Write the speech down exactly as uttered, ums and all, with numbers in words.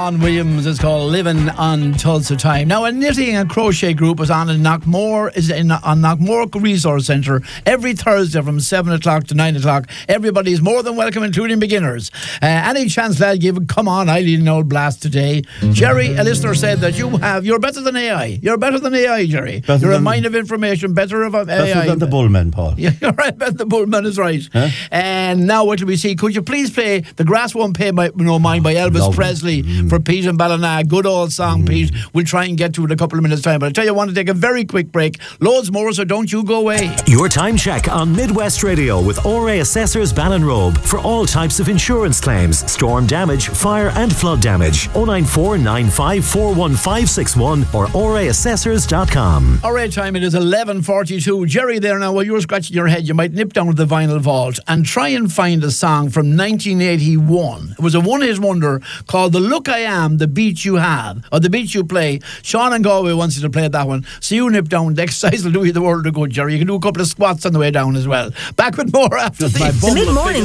Vaughan Williams. It's called Living on Tulsa Time. Now, a knitting and crochet group is on in Knockmore, is in on Knockmore Resource Centre every Thursday from seven o'clock to nine o'clock. Everybody is more than welcome, including beginners. Uh, any chance, lad, give it. Come on, I need an old blast today. Jerry, a listener said that you have, you're better than A I. You're better than A I, Jerry. Better you're a mine of information, better of A I. Better than the Bullman, Paul. Yeah, you're right, better than the Bullman is right. Huh? And now what do we see? Could you please play The Grass Won't Pay My, No Mind by Elvis Love Presley mm. for Pete and Ballina? Good old song, mm. Pete. We'll try and get to it in a couple of minutes' time. But I tell you, I want to take a very quick break. Loads more, so don't you go away. Your time check on Midwest Radio with O R A Assessors Ballinrobe for all types of insurance claims, storm damage, fire and flood damage. oh nine four nine five four one five six one or O R A assessors dot com. All right, time it is eleven forty-two. Jerry, there now, while you were scratching your head, you might nip down to the vinyl vault and try and find a song from nineteen eighty-one. It was a one-hit wonder called The Look I Am, The Beat You Have, or The Beat You Play. Sean and Galway wants you to play that one. So you nip down. The exercise will do you the world of good, Jerry. You can do a couple of squats on the way down as well. Back with more after the mid-morning